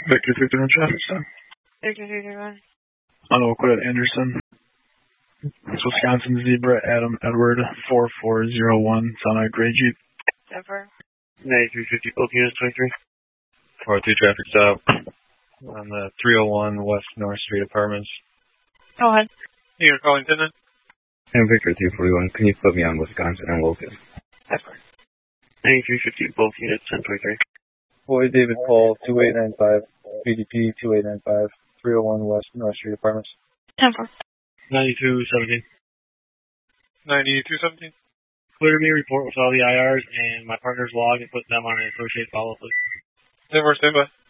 Victor 331 traffic stop. Victor 331. On Oakwood at Anderson. It's Wisconsin Zebra Adam Edward 4401. It's on a gray Jeep. 9350, both units 23. 402 traffic stop on the 301 West North Street Apartments. Go ahead. You're calling Tendon? And Victor 241, can you put me on Wisconsin and Locust? 9350, both units 1023. Boy David Paul 2895, BDP 2895, 301 West North Street Apartments. 10-4. 9217. 9217. Clear me a report with all the IRs and my partner's log and put them on an associated follow-up list. 10-4, stand by.